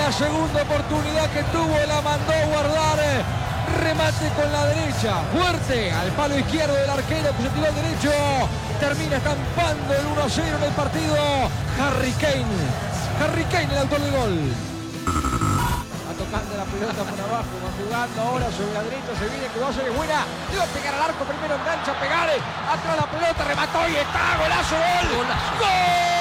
la segunda oportunidad que tuvo, la mandó a guardar. Remate con la derecha, fuerte, al palo izquierdo del arquero que se tiró al derecho. Termina estampando el 1-0 en el partido. Harry Kane, el autor del gol. Va tocando la pelota por abajo, va jugando ahora sobre la derecha, se viene, que va a ser buena. Le va a pegar al arco, primero engancha, pegar, atrás la pelota, remató y está, golazo, gol. ¡Gol!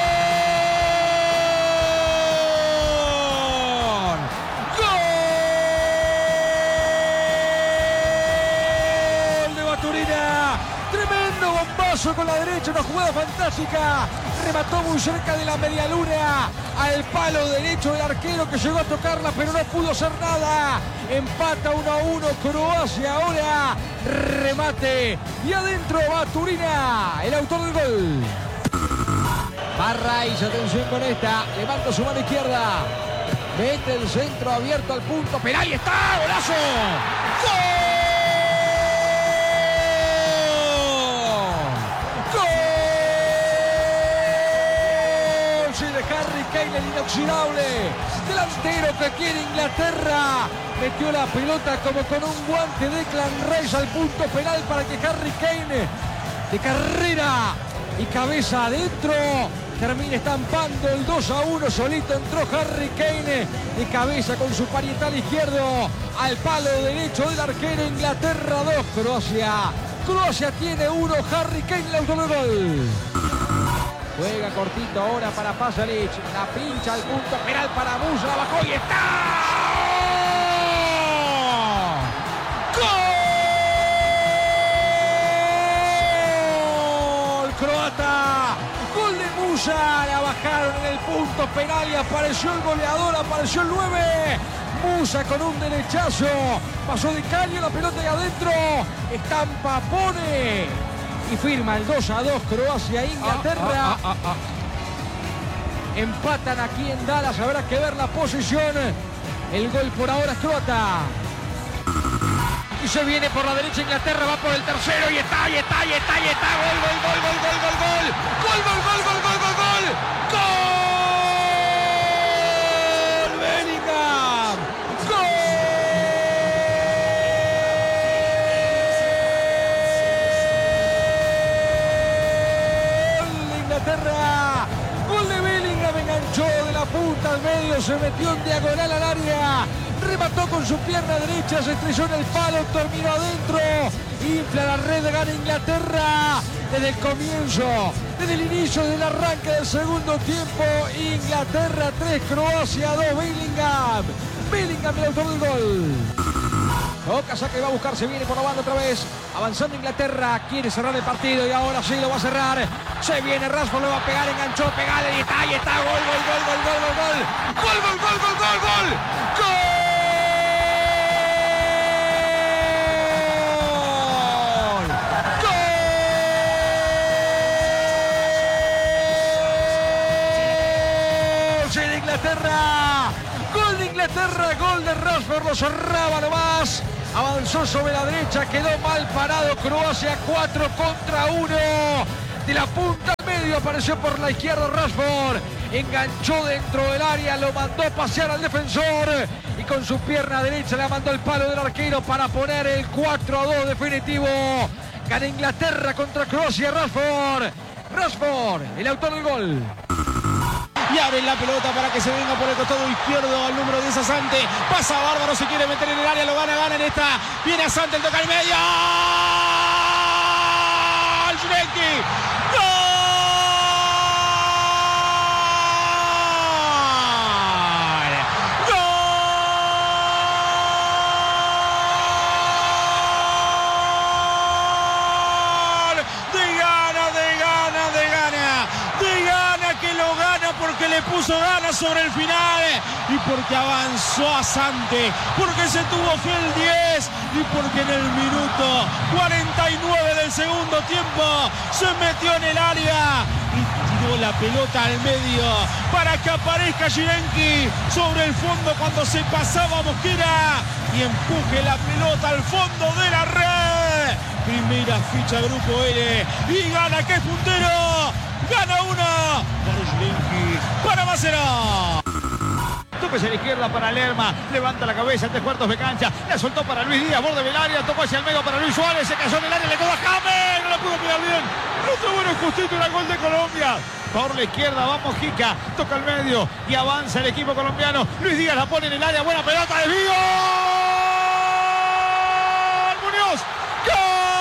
Tremendo bombazo con la derecha, una jugada fantástica. Remató muy cerca de la media luna al palo derecho del arquero que llegó a tocarla, pero no pudo hacer nada. Empata 1-1 Croacia ahora. Remate y adentro va Turina, el autor del gol. Barrais, atención con esta. Levanta su mano izquierda. Mete el centro abierto al punto penal y está. ¡Golazo! ¡Gol! Harry Kane, el inoxidable delantero que quiere Inglaterra, metió la pelota como con un guante de Declan Rice al punto penal para que Harry Kane, de carrera y cabeza adentro, termine estampando el 2-1. Solito entró Harry Kane de cabeza con su parietal izquierdo al palo derecho del arquero. Inglaterra 2, Croacia tiene 1. Harry Kane, el autor del gol. Juega cortito ahora para Pasalic. La pincha al punto penal para Musa. La bajó y está. ¡Gol! Croata. Gol de Musa. La bajaron en el punto penal y apareció el goleador. Apareció el 9. Musa con un derechazo. Pasó de caño la pelota y adentro. Estampa, pone. Y firma el 2-2 Croacia-Inglaterra. Empatan aquí en Dallas. Habrá que ver la posición. El gol por ahora es croata. Y se viene por la derecha Inglaterra. Va por el tercero. Y está. Gol. Bellingham. Gol de Bellingham, enganchó de la punta al medio, se metió en diagonal al área, remató con su pierna derecha, se estrelló en el palo, terminó adentro, infla la red, gana Inglaterra desde el comienzo, desde el inicio del arranque del segundo tiempo. Inglaterra 3, Croacia 2, Bellingham, el autor del gol. Toca, saque, va a buscar, se viene por la banda otra vez. Avanzando Inglaterra, quiere cerrar el partido y ahora sí lo va a cerrar. Se viene Rashford, le va a pegar, enganchó, pegale y está. Gol. Gol de Inglaterra, gol de Rashford, lo cerraba nomás. Avanzó sobre la derecha, quedó mal parado Croacia, 4 contra 1. De la punta al medio apareció por la izquierda Rashford. Enganchó dentro del área, lo mandó a pasear al defensor. Y con su pierna derecha le mandó el palo del arquero para poner el 4-2 definitivo. Gana Inglaterra contra Croacia, Rashford, el autor del gol. Y abre la pelota para que se venga por el costado izquierdo al número 10 Asante. Pasa Bárbaro, se quiere meter en el área, lo gana en esta. Viene Asante, el toca al medio. ¡Gol! Zielinski. ¡Gol! Porque le puso ganas sobre el final y porque avanzó Asante, porque se tuvo fiel 10 y porque en el minuto 49 del segundo tiempo se metió en el área y tiró la pelota al medio para que aparezca Zielinski sobre el fondo cuando se pasaba Mosquera y empuje la pelota al fondo de la red. Primera ficha Grupo L y gana, que es puntero. Gana uno para Zielinski, para Macero. Toca después a la izquierda para Lerma, levanta la cabeza, 3/4 de cancha, la soltó para Luis Díaz, borde del área, tocó hacia el medio para Luis Suárez, se cayó en el área, le quedó a James, no la pudo pegar bien, otro bueno justito, era gol de Colombia. Por la izquierda va Mojica, toca al medio y avanza el equipo colombiano. Luis Díaz la pone en el área, buena pelota, desvío.